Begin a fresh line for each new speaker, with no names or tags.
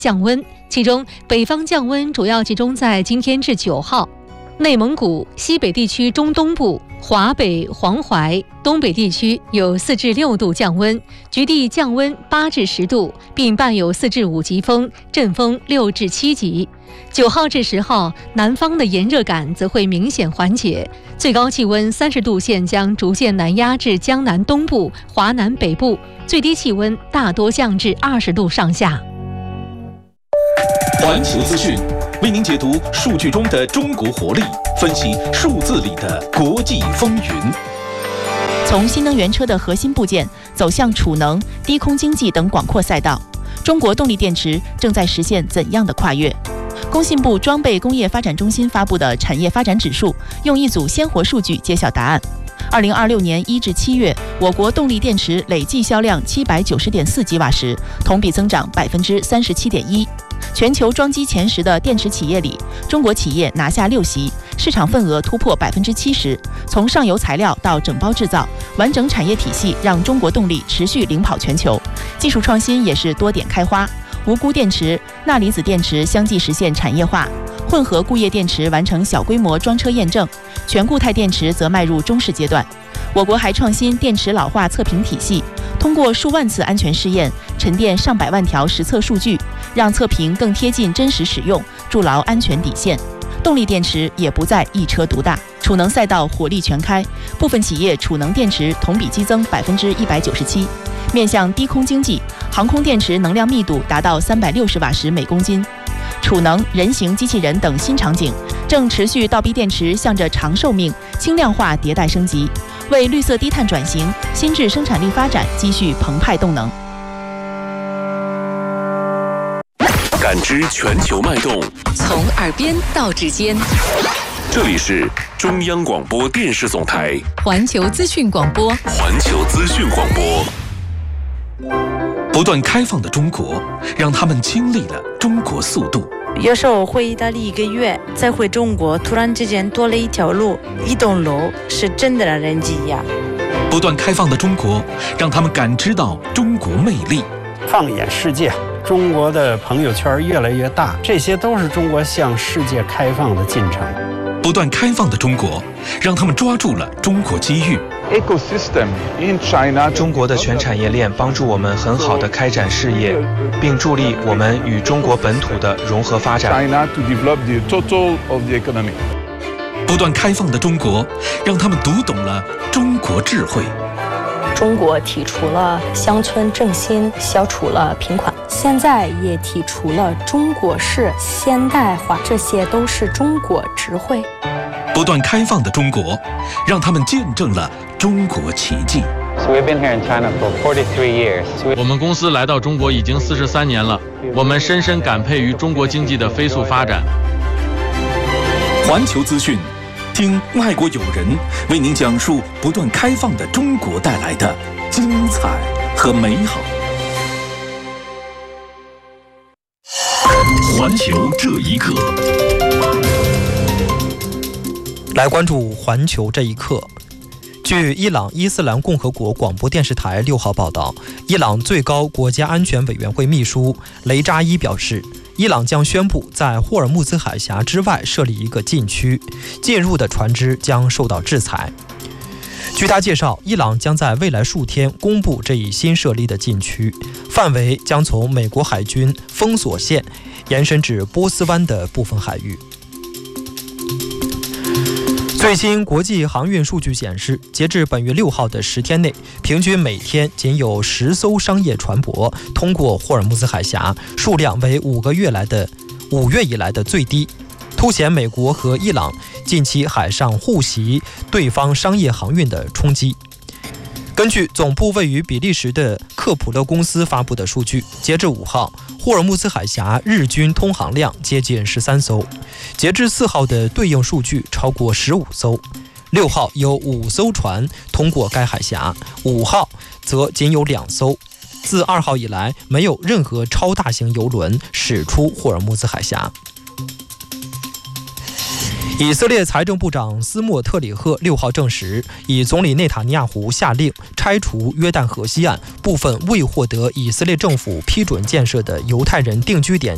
降温，其中北方降温主要集中在今天至9号。内蒙古、西北地区中东部、华北、黄淮、东北地区有4至6度降温，局地降温8至10度，并伴有4至5级风，阵风6至7级。9号至10号，南方的炎热感则会明显缓解，最高气温30度线将逐渐南压至江南东部、华南北部，最低气温大多降至20度上下。
环球资讯为您解读数据中的中国活力，分析数字里的国际风云。
从新能源车的核心部件走向储能、低空经济等广阔赛道，中国动力电池正在实现怎样的跨越？工信部装备工业发展中心发布的产业发展指数，用一组鲜活数据揭晓答案。2026年1至7月，我国动力电池累计销量790.4吉瓦时，同比增长37.1%。全球装机前10的电池企业里，中国企业拿下6席，市场份额突破70%。从上游材料到整包制造，完整产业体系让中国动力持续领跑全球。技术创新也是多点开花，无钴电池、钠离子电池相继实现产业化，混合固液电池完成小规模装车验证，全固态电池则迈入中试阶段。我国还创新电池老化测评体系，通过数万次安全试验，沉淀上百万条实测数据，让测评更贴近真实使用，筑牢安全底线。动力电池也不再一车独大，储能赛道火力全开，部分企业储能电池同比激增197%。面向低空经济，航空电池能量密度达到360瓦时每公斤。储能、人形机器人等新场景正持续倒逼电池向着长寿命、轻量化迭代升级，为绿色低碳转型、新质生产力发展积蓄澎湃动能。
感知全球脉动，
从耳边到指尖。
这里是中央广播电视总台
环球资讯广播。
环球资讯广播。不断开放的中国，让他们经历了中国速度。
有时候回意大利1个月，再回中国，突然之间多了一条路、一栋楼，是真的让人惊讶。
不断开放的中国，让他们感知到中国魅力。
放眼世界，中国的朋友圈越来越大，这些都是中国向世界开放的进程。
不断开放的中国，让他们抓住了中国机遇。
中国的全产业链帮助我们很好地开展事业，并助力我们与中国本土的融合发展。
不断开放的中国，让他们读懂了中国智慧。
中国提出了乡村振兴，消除了贫困，现在也提出了中国式现代化，这些都是中国智慧。
不断开放的中国，让他们见证了中国奇迹。
我们公司来到中国已经43年了，我们深深感佩于中国经济的飞速发展。
环球资讯，听外国友人为您讲述不断开放的中国带来的精彩和美好。环球这一刻，
来关注环球这一刻。据伊朗伊斯兰共和国广播电视台6号报道，伊朗最高国家安全委员会秘书雷扎伊表示，伊朗将宣布在霍尔木兹海峡之外设立一个禁区，进入的船只将受到制裁。据他介绍，伊朗将在未来数天公布这一新设立的禁区，范围将从美国海军封锁线延伸至波斯湾的部分海域。最新国际航运数据显示，截至本月6号的10天内，平均每天仅有10艘商业船舶通过霍尔木兹海峡，数量为5月以来的最低，凸显美国和伊朗近期海上互袭对方商业航运的冲击。根据总部位于比利时的克普勒公司发布的数据，截至5号，霍尔木兹海峡日均通航量接近13艘，截至4号的对应数据超过15艘。6号有5艘船通过该海峡，5号则仅有2艘。自2号以来，没有任何超大型邮轮驶出霍尔木兹海峡。以色列财政部长斯莫特里赫6号证实，以总理内塔尼亚胡下令拆除约旦河西岸部分未获得以色列政府批准建设的犹太人定居点